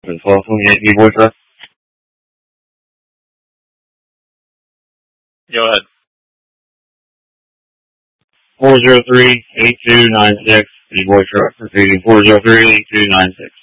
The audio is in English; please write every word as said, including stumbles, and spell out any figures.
twelve twenty-eight B-Boy truck. Go ahead. four zero three, eight two nine six, B-Boy truck, repeating four zero three, eight two nine six.